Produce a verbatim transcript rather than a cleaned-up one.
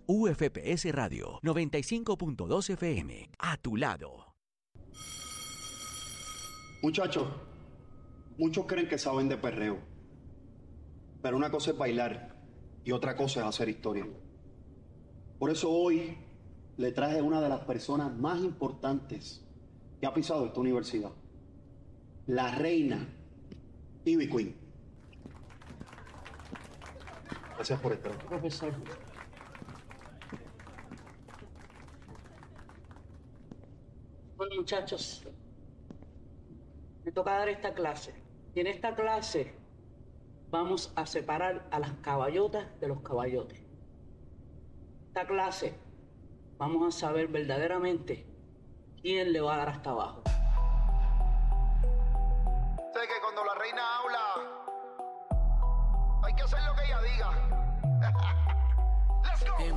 U F P S Radio noventa y cinco punto dos F M, a tu lado. Muchachos, muchos creen que saben de perreo, pero una cosa es bailar y otra cosa es hacer historia. Por eso hoy le traje una de las personas más importantes que ha pisado esta universidad, la reina Ivy Queen. Gracias por estar aquí, profesor. Bueno, muchachos, me toca dar esta clase. Y en esta clase vamos a separar a las caballotas de los caballotes. Esta clase vamos a saber verdaderamente quién le va a dar hasta abajo. Sé que cuando la reina habla, hay que hacer lo que ella diga.